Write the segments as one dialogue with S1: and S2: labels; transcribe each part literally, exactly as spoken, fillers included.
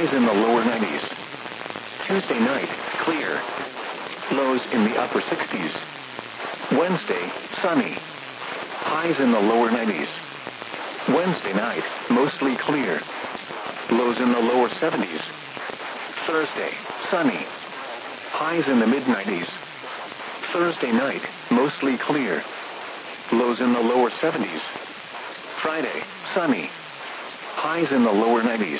S1: highs in the lower nineties. Tuesday night, clear. Lows in the upper sixties. Wednesday, sunny. Highs in the lower nineties. Wednesday night, mostly clear. Lows in the lower seventies. Thursday, sunny. Highs in the mid nineties. Thursday night, mostly clear. Lows in the lower seventies. Friday, sunny. Highs in the lower nineties.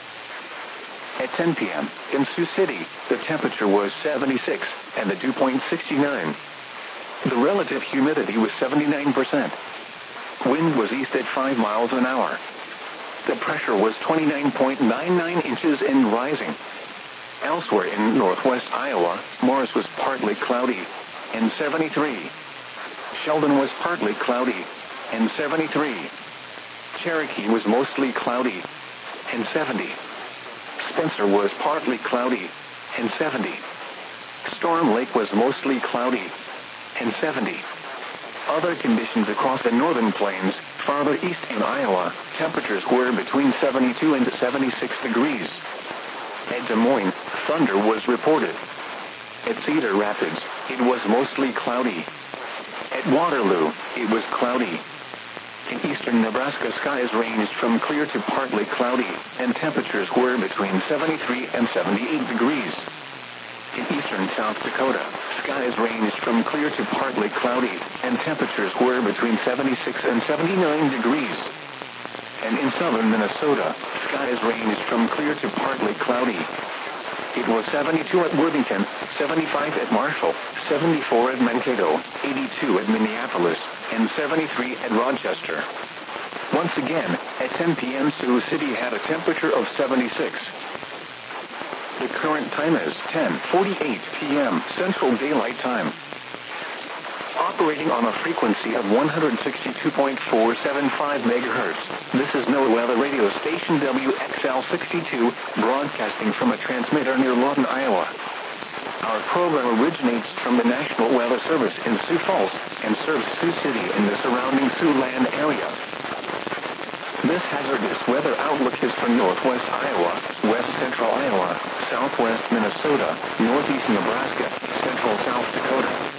S1: At ten p.m. in Sioux City, the temperature was seventy-six and the dew point sixty-nine. The relative humidity was seventy-nine percent. Wind was east at five miles an hour. The pressure was twenty-nine point nine nine inches and rising. Elsewhere in northwest Iowa, Morris was partly cloudy and seventy-three. Sheldon was partly cloudy and seventy-three. Cherokee was mostly cloudy and seventy. Spencer was partly cloudy and seventy. Storm Lake was mostly cloudy and seventy. Other conditions across the northern plains, farther east in Iowa, temperatures were between seventy-two and seventy-six degrees. At Des Moines, thunder was reported. At Cedar Rapids, it was mostly cloudy. At Waterloo, it was cloudy. In eastern Nebraska, skies ranged from clear to partly cloudy, and temperatures were between seventy-three and seventy-eight degrees. In eastern South Dakota, skies ranged from clear to partly cloudy, and temperatures were between seventy-six and seventy-nine degrees. And in southern Minnesota, skies ranged from clear to partly cloudy. It was seventy-two at Worthington, seventy-five at Marshall, seventy-four at Mankato, eighty-two at Minneapolis, and seventy-three at Rochester. Once again, at ten p.m. Sioux City had a temperature of seventy-six. The current time is ten forty-eight p.m. Central Daylight Time. Operating on a frequency of one hundred sixty-two point four seven five megahertz, this is NOAA Weather Radio Station W X L sixty-two, broadcasting from a transmitter near Lawton, Iowa. Our program originates from the National Weather Service in Sioux Falls and serves Sioux City and the surrounding Siouxland area. This hazardous weather outlook is for northwest Iowa, west central Iowa, southwest Minnesota, northeast Nebraska, central South Dakota,